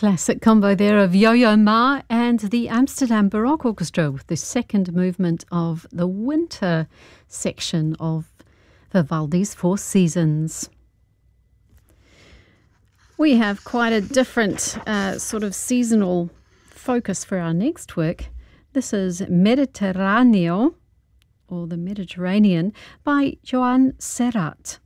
classic combo there of Yo-Yo Ma and the Amsterdam Baroque Orchestra with the second movement of the winter section of Vivaldi's Four Seasons. We have quite a different sort of seasonal focus for our next work. This is Mediterraneo, or the Mediterranean, by Joan Serrat.